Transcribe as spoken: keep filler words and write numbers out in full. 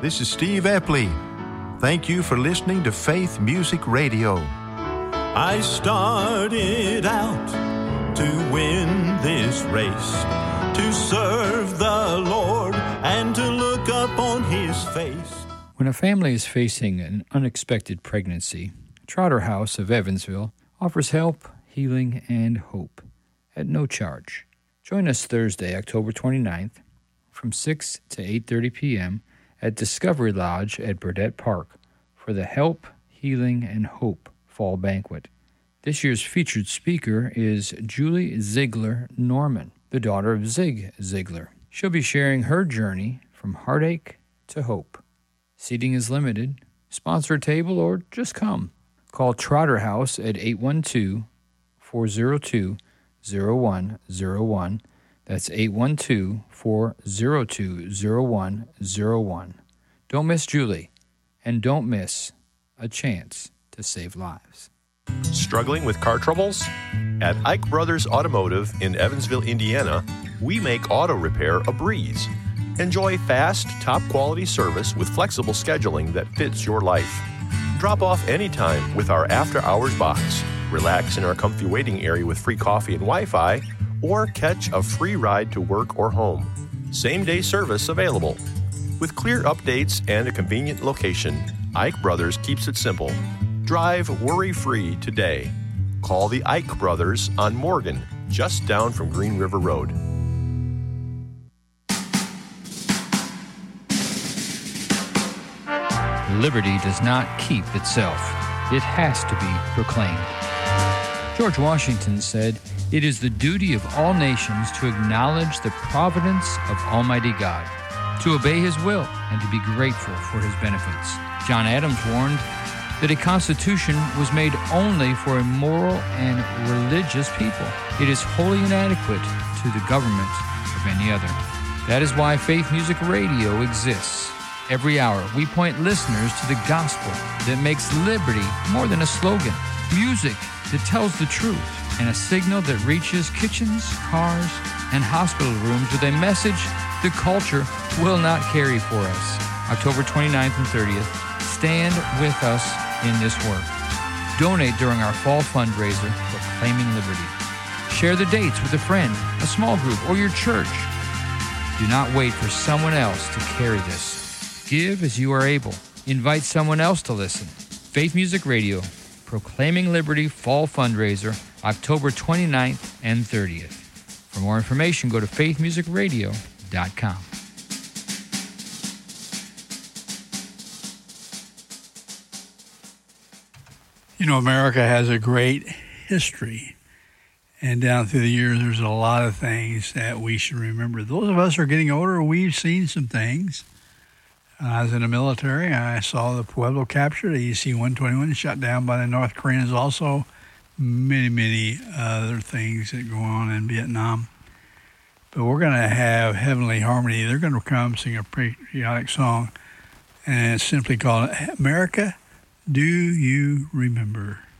This is Steve Epley. Thank you for listening to Faith Music Radio. I started out to win this race, to serve the Lord and to look up on His face. When a family is facing an unexpected pregnancy, Trotter House of Evansville offers help, healing, and hope at no charge. Join us Thursday, October twenty-ninth from six to eight thirty p.m. at Discovery Lodge at Burdett Park for the Help, Healing, and Hope Fall Banquet. This year's featured speaker is Julie Ziegler Norman, the daughter of Zig Ziglar. She'll be sharing her journey from heartache to hope. Seating is limited. Sponsor a table or just come. Call Trotter House at eight one two, four zero two, zero one zero one. That's eight one two, four zero two, zero one zero one. Don't miss Julie, and don't miss a chance to save lives. Struggling with car troubles? At Ike Brothers Automotive in Evansville, Indiana, we make auto repair a breeze. Enjoy fast, top-quality service with flexible scheduling that fits your life. Drop off anytime with our after-hours box. Relax in our comfy waiting area with free coffee and Wi-Fi, or catch a free ride to work or home. Same-day service available. With clear updates and a convenient location, Ike Brothers keeps it simple. Drive worry-free today. Call the Ike Brothers on Morgan, just down from Green River Road. Liberty does not keep itself. It has to be proclaimed. George Washington said, "It is the duty of all nations to acknowledge the providence of Almighty God, to obey His will, and to be grateful for His benefits." John Adams warned that a constitution was made only for a moral and religious people. It is wholly inadequate to the government of any other. That is why Faith Music Radio exists. Every hour, we point listeners to the gospel that makes liberty more than a slogan, music that tells the truth, and a signal that reaches kitchens, cars, and hospital rooms with a message the culture will not carry for us. October twenty-ninth and thirtieth, stand with us in this work. Donate during our fall fundraiser, Proclaiming Liberty. Share the dates with a friend, a small group, or your church. Do not wait for someone else to carry this. Give as you are able. Invite someone else to listen. Faith Music Radio, Proclaiming Liberty Fall Fundraiser, October twenty-ninth and thirtieth. For more information, go to faith music radio dot com. You know, America has a great history. And down through the years, there's a lot of things that we should remember. Those of us who are getting older, we've seen some things. I was in the military. I saw the Pueblo captured, the E C one twenty-one, shot down by the North Koreans. Also, many, many other things that go on in Vietnam. But we're going to have Heavenly Harmony. They're going to come sing a patriotic song, and it's simply called America, Do You Remember?